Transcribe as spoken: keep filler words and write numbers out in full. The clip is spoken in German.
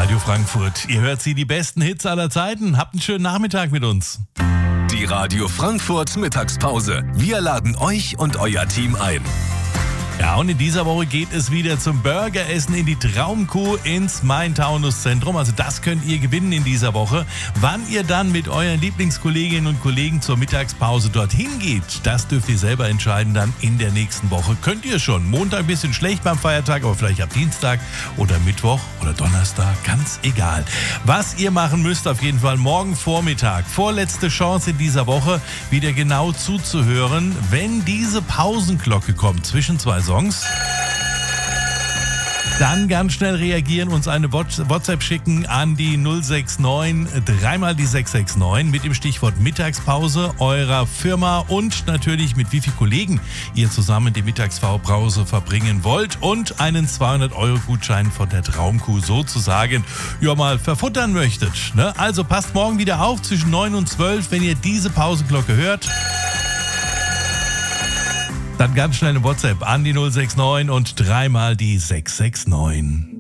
Radio Frankfurt. Ihr hört sie, die besten Hits aller Zeiten. Habt einen schönen Nachmittag mit uns. Die Radio Frankfurt Mittagspause. Wir laden euch und euer Team ein. Ja, und in dieser Woche geht es wieder zum Burgeressen in die Traumkuh ins Main-Taunus-Zentrum. Also das könnt ihr gewinnen in dieser Woche. Wann ihr dann mit euren Lieblingskolleginnen und Kollegen zur Mittagspause dorthin geht, das dürft ihr selber entscheiden dann in der nächsten Woche. Könnt ihr schon. Montag ein bisschen schlecht beim Feiertag, aber vielleicht ab Dienstag oder Mittwoch oder Donnerstag, ganz egal. Was ihr machen müsst, auf jeden Fall morgen Vormittag, vorletzte Chance in dieser Woche, wieder genau zuzuhören, wenn diese Pausenglocke kommt zwischen zwei Songs. Dann ganz schnell reagieren, uns eine WhatsApp schicken an die null sechs neun, dreimal die sechs sechs neun mit dem Stichwort Mittagspause eurer Firma und natürlich mit wie vielen Kollegen ihr zusammen die Mittagspause verbringen wollt und einen zweihundert Euro Gutschein von der Traumkuh sozusagen ja mal verfuttern möchtet. Ne? Also passt morgen wieder auf zwischen neun und zwölf, wenn ihr diese Pausenglocke hört. Dann ganz schnell eine WhatsApp an die null sechs neun und dreimal die sechs sechs neun.